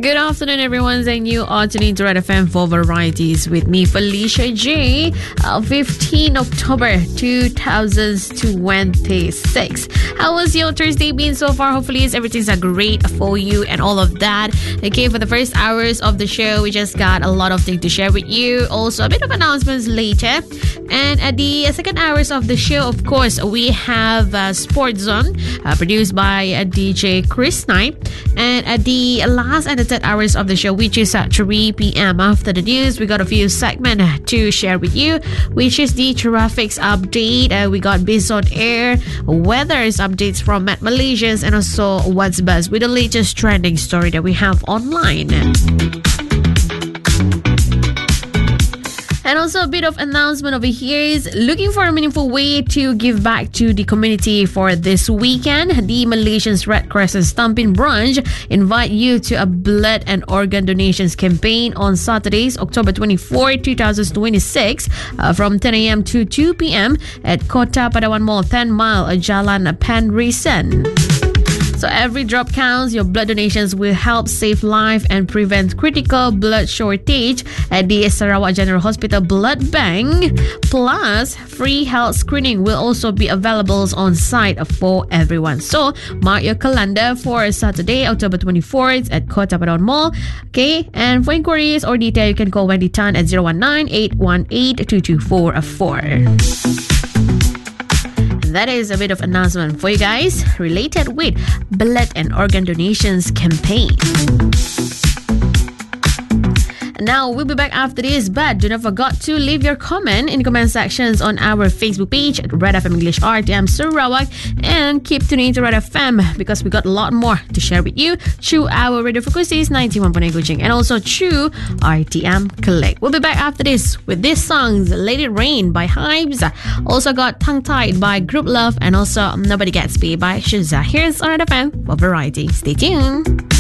Good afternoon, everyone. And you are tuning to Red FM for Varieties with me, Felicia J. 15 October 2026. How was your Thursday been so far? Hopefully, everything's great for you and all of that. Okay, for the first hours of the show, we just got a lot of things to share with you. Also, a bit of announcements later. And at the second hours of the show, of course, we have Sports Zone, produced by DJ Chris Knight. And at the last and the third hours of the show, which is at 3 p.m. after the news, we got a few segments to share with you, which is the traffic update. We got Biz on Air, weather's updates from Met Malaysians, and also What's Buzz with the latest trending story that we have online. And also a bit of announcement over here is looking for a meaningful way to give back to the community for this weekend. The Malaysians Red Crescent Stampin Branch invite you to a blood and organ donations campaign on Saturdays, October 24, 2026 from 10 a.m. to 2 p.m. at Kota Padawan Mall, 10 Mile, Jalan Penrissen. So every drop counts. Your blood donations will help save life and prevent critical blood shortage at the Sarawak General Hospital Blood Bank. Plus, free health screening will also be available on site for everyone. So mark your calendar for Saturday, October 24th at Kota Padawan Mall. Okay, and for inquiries or detail, you can call Wendy Tan at 019-818-2244. That is a bit of announcement for you guys related with blood and organ donations campaign. Now, we'll be back after this, but do not forget to leave your comment in the comment sections on our Facebook page at Red FM English RTM Sarawak, and keep tuning to Red FM because we got a lot more to share with you through our radio frequencies 91.9 Kuching and also through RTM Collect. We'll be back after this with these songs: Let It Rain by Hypes, also got Tongue Tied by Group Love, and also Nobody Gets Paid by Shazza. Here's Red FM for variety. Stay tuned.